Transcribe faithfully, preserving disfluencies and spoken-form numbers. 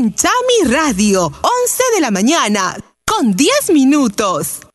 en Chami Radio, once de la mañana, con diez minutos.